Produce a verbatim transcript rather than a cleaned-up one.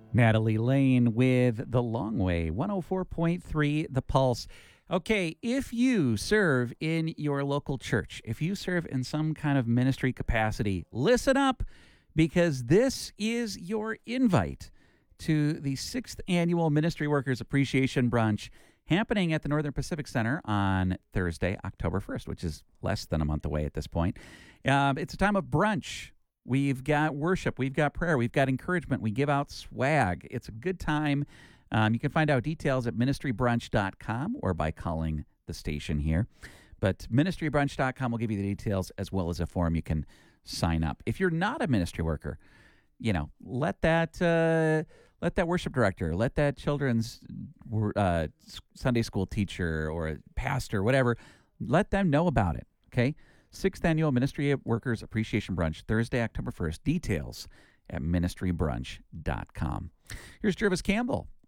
Natalie Lane with The Long Way, one oh four point three The Pulse. Okay, if you serve in your local church, if you serve in some kind of ministry capacity, listen up, because this is your invite to the sixth Annual Ministry Workers Appreciation Brunch happening at the Northern Pacific Center on Thursday, October first, which is less than a month away at this point. Um, it's a time of brunch. We've got worship, we've got prayer, we've got encouragement, we give out swag. It's a good time. Um, you can find out details at ministry brunch dot com or by calling the station here. But ministry brunch dot com will give you the details as well as a form you can sign up. If you're not a ministry worker, you know, let that uh, let that worship director, let that children's uh, Sunday school teacher or a pastor, whatever, let them know about it, okay? Sixth Annual Ministry Workers Appreciation Brunch, Thursday, October first. Details at ministry brunch dot com. Here's Jervis Campbell